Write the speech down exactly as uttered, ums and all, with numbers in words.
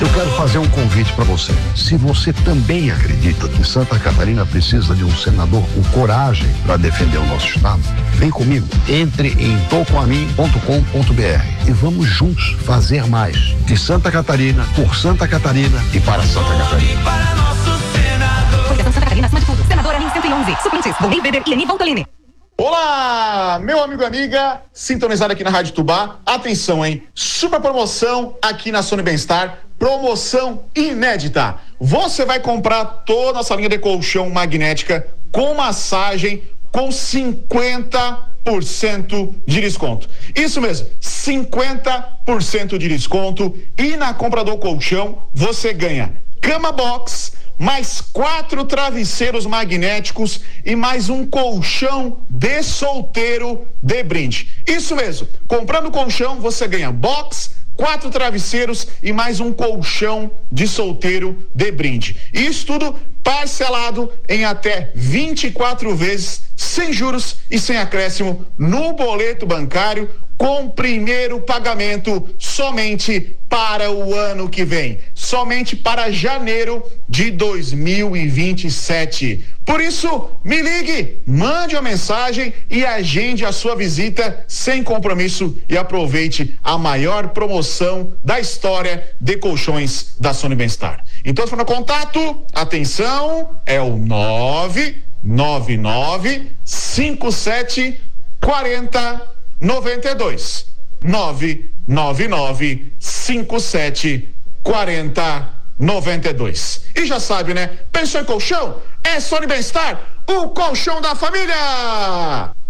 Eu quero fazer um convite para você. Se você também acredita que Santa Catarina precisa de um senador com coragem para defender o nosso estado, vem comigo. Entre em tocoamin ponto com ponto br e vamos juntos fazer mais de Santa Catarina, por Santa Catarina e para Santa Catarina. Coligação Santa Catarina acima de tudo. Senador Amin cento e onze. Suplentes, Volney Weber e Leni Voltolini. Olá, meu amigo e amiga, sintonizado aqui na Rádio Tubá. Atenção, hein? Super promoção aqui na Sony Bem-Estar, promoção inédita. Você vai comprar toda a nossa linha de colchão magnética com massagem com cinquenta por cento de desconto. Isso mesmo, cinquenta por cento de desconto, e na compra do colchão você ganha cama box, mais quatro travesseiros magnéticos e mais um colchão de solteiro de brinde. Isso mesmo, comprando colchão você ganha box, quatro travesseiros e mais um colchão de solteiro de brinde. Isso tudo parcelado em até vinte e quatro vezes, sem juros e sem acréscimo no boleto bancário, com primeiro pagamento somente para o ano que vem, somente para janeiro de dois mil e vinte e sete. Por isso, me ligue, mande uma mensagem e agende a sua visita sem compromisso e aproveite a maior promoção da história de colchões da Sony Bem-Estar. Então, se for no contato, atenção, é o nove nove nove cinco sete quatro zero noventa e dois. nove nove nove cinco sete quatro zero noventa e dois. E já sabe, né? Pensou em colchão? É Sony Bem-Estar, o colchão da família!